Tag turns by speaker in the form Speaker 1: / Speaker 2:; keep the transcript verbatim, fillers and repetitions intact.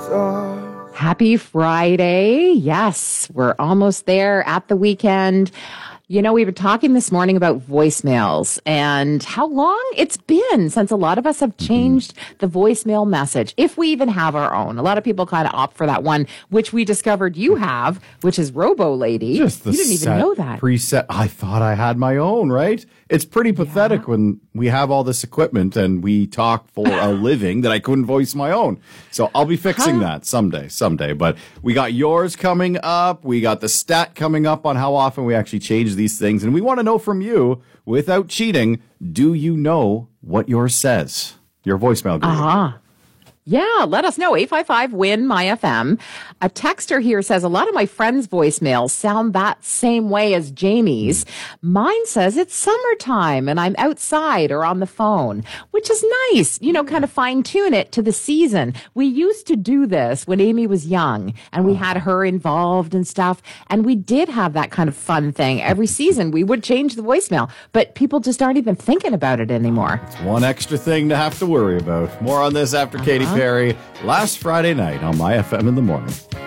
Speaker 1: stars.
Speaker 2: Happy Friday. Yes, we're almost there at the weekend. You know, we were talking this morning about voicemails and how long it's been since a lot of us have changed mm-hmm. the voicemail message, if we even have our own. A lot of people kind of opt for that one, which we discovered you have, which is Robo Lady.
Speaker 3: Just the
Speaker 2: you didn't even know that.
Speaker 3: Preset. I thought I had my own, right? It's pretty pathetic yeah. when we have all this equipment and we talk for a living that I couldn't voice my own. So I'll be fixing huh? that someday, someday. But we got yours coming up. We got the stat coming up on how often we actually change these things. And we want to know from you, without cheating, do you know what yours says? Your voicemail group.
Speaker 2: Uh-huh. Yeah, let us know. eight five five, W I N, M Y F M. A texter here says, a lot of my friends' voicemails sound that same way as Jamie's. Mine says it's summertime and I'm outside or on the phone, which is nice. You know, kind of fine tune it to the season. We used to do this when Amy was young and we had her involved and stuff. And we did have that kind of fun thing. Every season we would change the voicemail, but people just aren't even thinking about it anymore.
Speaker 3: It's one extra thing to have to worry about. More on this after uh-huh. Katy Perry last Friday night on My F M in the Morning.